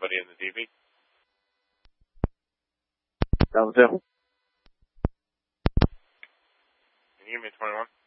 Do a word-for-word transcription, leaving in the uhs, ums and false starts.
anybody in the D V? That was it. Can you hear me, twenty-one?